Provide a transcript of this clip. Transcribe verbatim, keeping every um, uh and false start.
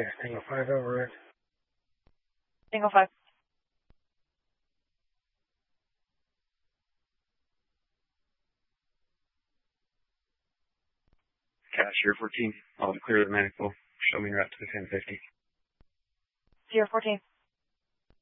six, Tango five over it. Tango five. Sierra fourteen, I'll clear the medical. Show me route to the ten fifty. Sierra fourteen.